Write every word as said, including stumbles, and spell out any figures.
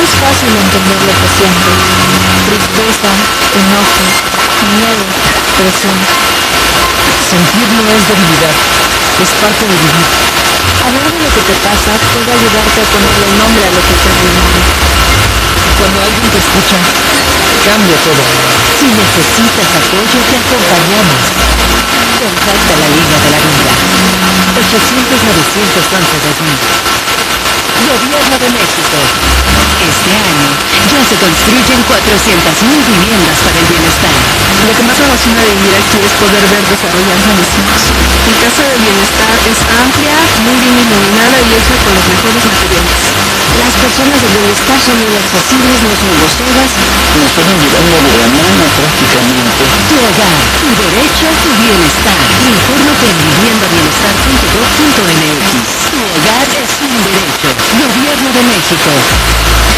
es fácil entender lo que sientes. Tristeza, enojo, miedo, presión. Sentir no es debilidad, es parte de vivir. Hablar de lo que te pasa puede ayudarte a ponerle nombre a lo que estás viviendo. Cuando alguien te escucha, cambia todo. Si necesitas apoyo, te acompañamos. Contacta la Liga de la Vida. ochocientos novecientos once dos mil. Gobierno de México. Este año ya se construyen cuatrocientas mil viviendas para el bienestar. Lo que más me emociona de vivir aquí es poder ver desarrollarse a mis hijos. Mi casa de bienestar es amplia, muy bien iluminada y hecha con los mejores materiales. Las personas de bienestar son inaccesibles, no son groseras. Nos fueron llevando de la mano prácticamente. Tu hogar, tu derecho, tu bienestar. Infórmate en vivienda bienestar punto gov punto m x. Tu hogar es un derecho. Gobierno de México.